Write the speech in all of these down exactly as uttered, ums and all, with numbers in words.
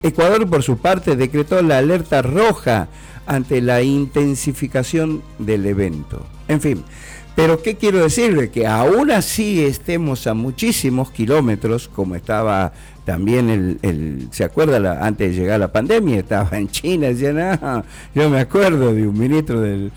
Ecuador, por su parte, decretó la alerta roja ante la intensificación del evento. En fin, pero ¿qué quiero decirle? Que aún así estemos a muchísimos kilómetros, como estaba también el, el ¿se acuerda? La, antes de llegar la pandemia, estaba en China, decía, no, yo me acuerdo de un ministro del,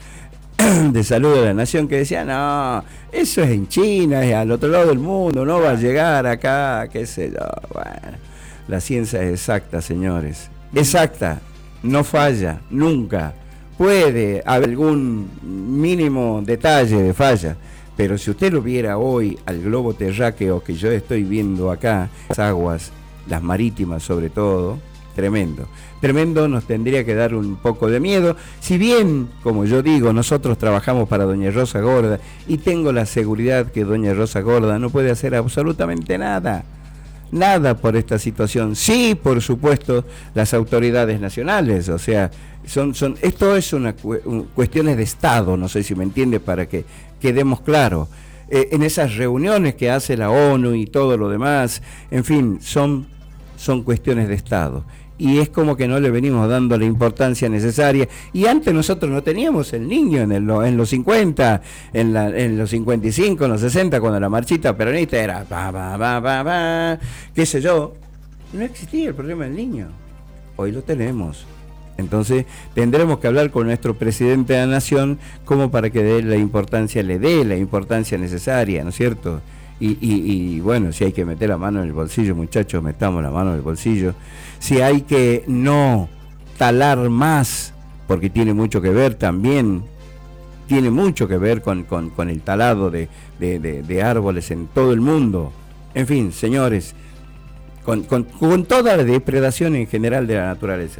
de Salud de la Nación que decía, no, eso es en China, es al otro lado del mundo, no va a llegar acá, qué sé yo, bueno. La ciencia es exacta, señores. Exacta. No falla. Nunca. Puede haber algún mínimo detalle de falla. Pero si usted lo viera hoy al globo terráqueo que yo estoy viendo acá, las aguas, las marítimas sobre todo, tremendo. Tremendo, nos tendría que dar un poco de miedo. Si bien, como yo digo, nosotros trabajamos para doña Rosa Gorda y tengo la seguridad que doña Rosa Gorda no puede hacer absolutamente nada. Nada por esta situación. Sí, por supuesto, las autoridades nacionales, o sea, son, son, esto es una cu un, cuestiones de Estado, no sé si me entiende, para que quedemos claros. Eh, en esas reuniones que hace la ONU y todo lo demás, en fin, son, son cuestiones de Estado. Y es como que no le venimos dando la importancia necesaria. Y antes nosotros no teníamos el niño en, el, en los cincuenta, en, la, en los cincuenta y cinco, en los sesenta, cuando la marchita peronista era ba, ba, ba, ba, ba, qué sé yo. No existía el problema del niño. Hoy lo tenemos. Entonces tendremos que hablar con nuestro presidente de la nación como para que dé la importancia, le dé la importancia necesaria, ¿no es cierto? Y, y, y bueno, si hay que meter la mano en el bolsillo, muchachos, metamos la mano en el bolsillo. Si hay que no talar más, porque tiene mucho que ver también, tiene mucho que ver con, con, con el talado de, de, de, de árboles en todo el mundo. En fin, señores, con, con, con toda la depredación en general de la naturaleza.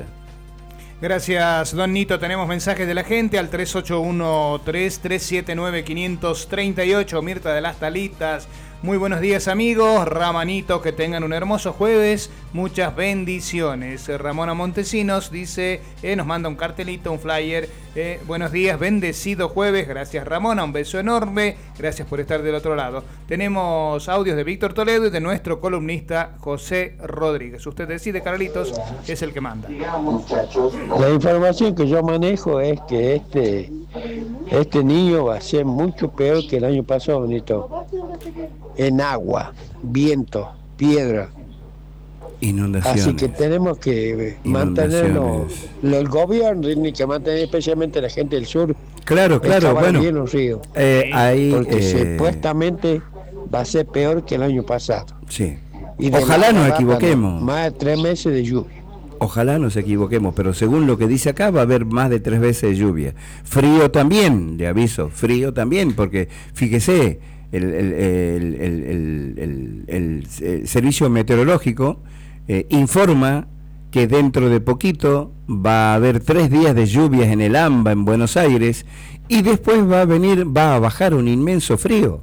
Gracias, don Nito. Tenemos mensajes de la gente al tres ocho uno tres, tres siete nueve, cinco tres ocho. Mirta de las Talitas. Muy buenos días, amigos. Ramanito, que tengan un hermoso jueves. Muchas bendiciones. Ramona Montesinos dice, eh, nos manda un cartelito, un flyer. Eh, buenos días, bendecido jueves. Gracias, Ramona. Un beso enorme. Gracias por estar del otro lado. Tenemos audios de Víctor Toledo y de nuestro columnista José Rodríguez. Usted decide, Carlitos, es el que manda. La información que yo manejo es que este, este niño va a ser mucho peor que el año pasado, Nito. En agua, viento, piedra. Inundaciones. Así que tenemos que mantenernos, el gobierno tiene que mantener, especialmente la gente del sur. Claro, claro, bueno. Bien los ríos, eh, ahí, porque eh... supuestamente va a ser peor que el año pasado. Sí. Y ojalá nos equivoquemos. Más de tres meses de lluvia. Ojalá nos equivoquemos, pero según lo que dice acá va a haber más de tres veces de lluvia. Frío también, le aviso, frío también, porque fíjese, el, el, el, el, el, el, el, el servicio meteorológico eh, informa que dentro de poquito va a haber tres días de lluvias en el AMBA, en Buenos Aires, y después va a venir, va a bajar un inmenso frío.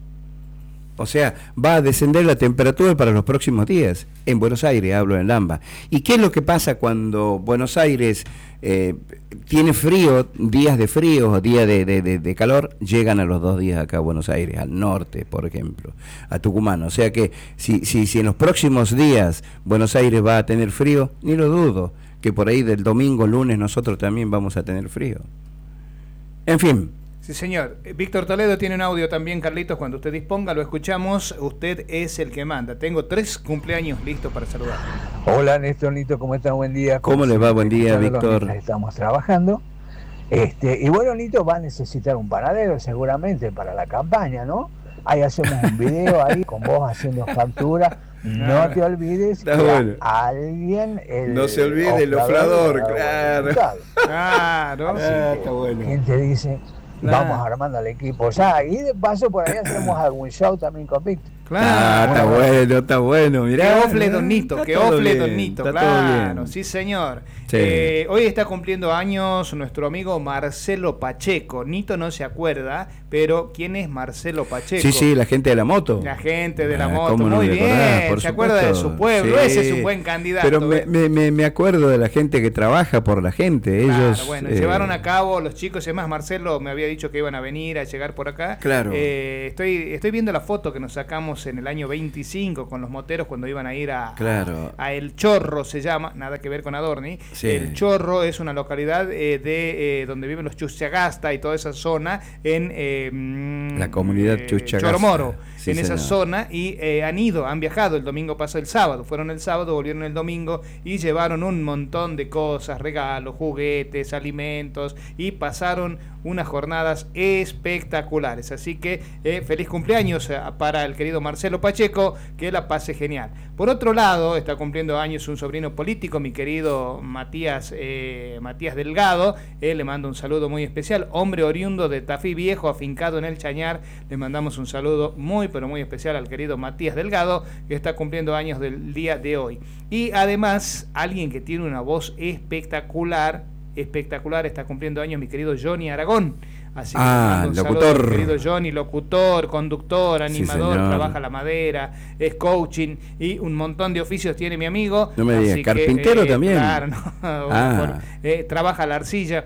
O sea, va a descender la temperatura para los próximos días. En Buenos Aires, hablo en Lamba. ¿Y qué es lo que pasa cuando Buenos Aires eh, tiene frío, días de frío o días de, de, de, de calor? Llegan a los dos días acá a Buenos Aires, al norte, por ejemplo, a Tucumán. O sea que si, si, si en los próximos días Buenos Aires va a tener frío, ni lo dudo, que por ahí del domingo, lunes, nosotros también vamos a tener frío. En fin. Sí, señor. Víctor Toledo tiene un audio también, Carlitos, cuando usted disponga, lo escuchamos. Usted es el que manda. Tengo tres cumpleaños listos para saludar. Hola, Néstor, Nito, ¿cómo estás? Buen día. ¿Cómo le va? Buen día, Víctor. Estamos trabajando. Este, y bueno, Nito va a necesitar un panadero seguramente para la campaña, ¿no? Ahí hacemos un video ahí con vos haciendo captura. No ah, te olvides que bueno. alguien... El no se olvide el ofrador, claro. Claro. Ah, está bueno. ¿Quién te dice? Claro. Vamos armando el equipo ya, y de paso por ahí hacemos algún show también con Víctor. Claro, ah, está bueno, está bueno, mirá. Que ofle Don Nito, que ofle Don Nito, claro, sí señor. Sí. Eh, hoy está cumpliendo años nuestro amigo Marcelo Pacheco. Nito no se acuerda, pero ¿quién es Marcelo Pacheco? Sí, sí, la gente de la moto. La gente de la ah, moto, muy no bien, se supuesto. Acuerda de su pueblo, sí. Ese es un buen candidato. Pero me, me, me, me acuerdo de la gente que trabaja por la gente, ellos... Claro, bueno, eh... llevaron a cabo los chicos, además Marcelo me había dicho que iban a venir, a llegar por acá. Claro. Eh, estoy, estoy viendo la foto que nos sacamos recordamos en el año veinticinco con los moteros cuando iban a ir a, claro. a, a El Chorro, se llama, nada que ver con Adorni. Sí. El Chorro es una localidad eh, de eh, donde viven los Chuchagasta y toda esa zona en eh, la comunidad eh, Chuchagasta. Choromoro, sí, en señor. esa zona, y eh, han ido, han viajado, el domingo pasó el sábado, fueron el sábado, volvieron el domingo y llevaron un montón de cosas, regalos, juguetes, alimentos, y pasaron unas jornadas espectaculares. Así que eh, feliz cumpleaños eh, para el querido Marcelo Pacheco, que la pase genial. Por otro lado, está cumpliendo años un sobrino político, mi querido Matías eh, Matías Delgado. Eh, le mando un saludo muy especial, hombre oriundo de Tafí Viejo, afincado en el Chañar. Le mandamos un saludo muy pero muy especial al querido Matías Delgado, que está cumpliendo años del día de hoy. Y además, alguien que tiene una voz espectacular, espectacular, está cumpliendo años mi querido Johnny Aragón. Así que ah, un locutor. saludo, mi querido Johnny, locutor, conductor, animador, sí, trabaja la madera, es coaching y un montón de oficios tiene mi amigo. No me digas, Así carpintero que, eh, también. Claro, no, ah. por, eh, trabaja la arcilla.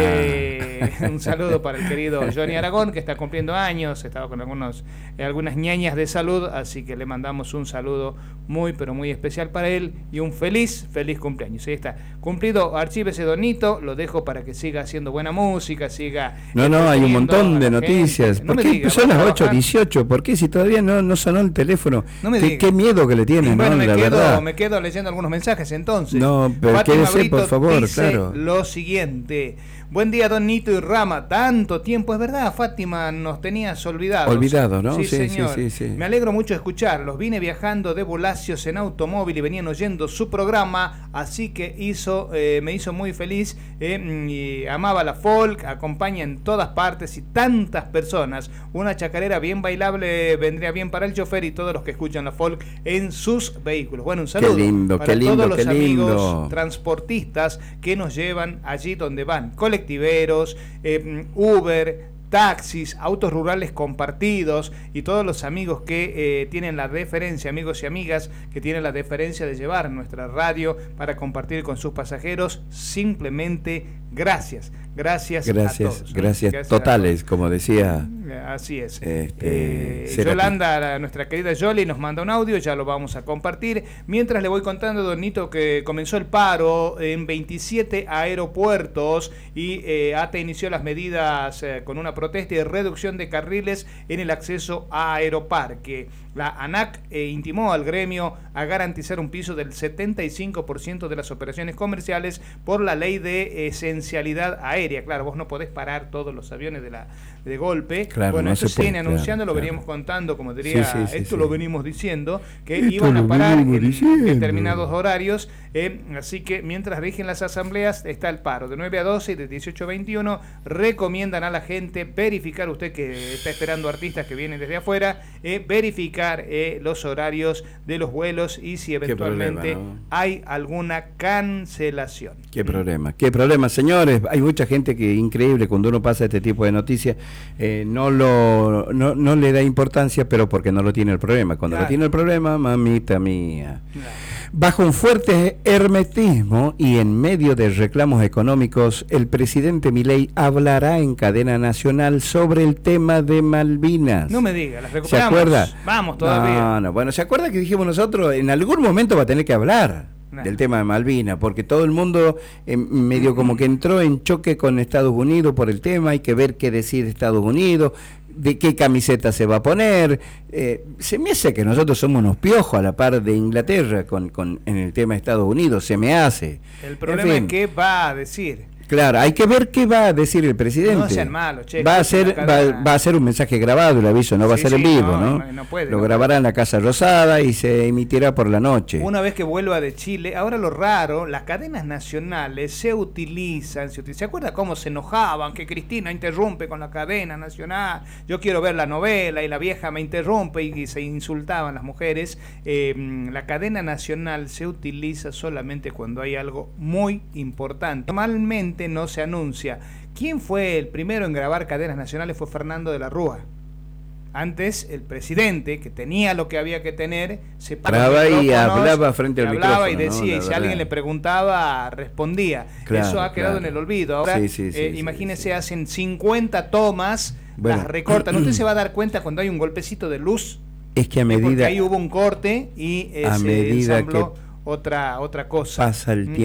Eh, ah. Un saludo para el querido Johnny Aragón, que está cumpliendo años, estaba con algunos, eh, algunas ñañas de salud, así que le mandamos un saludo muy pero muy especial para él y un feliz, feliz cumpleaños. Ahí está, cumplido, archívese Donito, lo dejo para que siga haciendo buena música, siga... No, no, hay un montón de noticias. No ¿Por qué diga, son las ocho dieciocho? ¿Por qué si todavía no, no sonó el teléfono? No me ¿Qué, qué miedo que le tienen, bueno, ¿no? me, La quedo, verdad. me quedo leyendo algunos mensajes entonces. No, pero quédese, por favor, dice claro. Lo siguiente: buen día, Don Nito y Rama. Tanto tiempo, es verdad, Fátima, nos tenías olvidados. Olvidado, ¿no? Sí, Sí, señor. sí, sí, sí. Me alegro mucho de escucharlos. Vine viajando de Bolacios en automóvil y venían oyendo su programa, así que hizo, eh, me hizo muy feliz. Eh, y amaba la folk, acompaña en todas partes y tantas personas. Una chacarera bien bailable vendría bien para el chofer y todos los que escuchan la folk en sus vehículos. Bueno, un saludo qué lindo, para qué lindo, todos los qué amigos lindo. transportistas que nos llevan allí donde van. Colectiveros, eh, Uber, taxis, autos rurales compartidos y todos los amigos que eh, tienen la deferencia, amigos y amigas que tienen la deferencia de llevar nuestra radio para compartir con sus pasajeros. Simplemente gracias, gracias, gracias a todos. Gracias, gracias totales, como decía. Así es. Este, eh, Yolanda, la, nuestra querida Yoli, nos manda un audio, ya lo vamos a compartir. Mientras le voy contando, Don Nito, que comenzó el paro en veintisiete aeropuertos y eh, A T E inició las medidas eh, con una protesta y reducción de carriles en el acceso a Aeroparque. La ANAC eh, intimó al gremio a garantizar un piso del setenta y cinco por ciento de las operaciones comerciales por la ley de esencialidad aérea. Claro, vos no podés parar todos los aviones de la de golpe. Claro, bueno, no esto se se viene puede, anunciando, claro, lo claro. veníamos contando, como diría, Sí, sí, sí, esto sí. lo venimos diciendo, que Esto iban a lo parar venimos en diciendo. determinados horarios, eh, así que mientras rigen las asambleas está el paro de nueve a doce y de dieciocho a veintiuno. Recomiendan a la gente verificar, usted que está esperando artistas que vienen desde afuera, eh, verificar eh, los horarios de los vuelos y si eventualmente problema, ¿no? hay alguna cancelación. Qué problema, qué problema, señores. Hay mucha gente que increíble cuando uno pasa este tipo de noticias, eh, no lo no, no le da importancia, pero porque no lo tiene el problema. Cuando Claro. lo tiene el problema, mamita mía. Claro. Bajo un fuerte hermetismo y en medio de reclamos económicos, el presidente Milei hablará en cadena nacional sobre el tema de Malvinas. No me diga, las ¿Se recuperamos. acuerda? Vamos todavía. No, no, bueno, ¿se acuerda que dijimos nosotros? En algún momento va a tener que hablar Nah. del tema de Malvinas, porque todo el mundo eh, medio como que entró en choque con Estados Unidos por el tema. Hay que ver qué decir Estados Unidos, de qué camiseta se va a poner. Eh, se me hace que nosotros somos unos piojos a la par de Inglaterra con, con en el tema de Estados Unidos, se me hace. El problema En fin, es qué va a decir. claro, hay que ver qué va a decir el presidente. No sean malos, che, va a escuchen ser la va, cadena. va a ser un mensaje grabado, el aviso, no va a Sí, ser en sí, vivo, no, ¿no? no, no puede, Lo no grabará puede. en la Casa Rosada y se emitirá por la noche. Una vez que vuelva de Chile, ahora lo raro, las cadenas nacionales se utilizan, se, utilizan, ¿se acuerda cómo se enojaban? Que Cristina interrumpe con la cadena nacional, yo quiero ver la novela y la vieja me interrumpe y, y se insultaban las mujeres. Eh, la cadena nacional se utiliza solamente cuando hay algo muy importante. Normalmente no se anuncia. ¿Quién fue el primero en grabar cadenas nacionales? Fue Fernando de la Rúa. Antes, el presidente, que tenía lo que había que tener, se paraba Hablaba y micrófonos, hablaba frente al hablaba y micrófono, decía, ¿no? y si La alguien verdad. le preguntaba, respondía. Claro, Eso ha quedado claro. en el olvido. Ahora, Sí, sí, sí, eh, sí, imagínese, sí. hacen cincuenta tomas, Bueno. las recortan. Usted se va a dar cuenta cuando hay un golpecito de luz, Es que a medida... Porque ahí hubo un corte y eh, a se medida ensambló que otra, otra cosa. pasa el ¿Mm?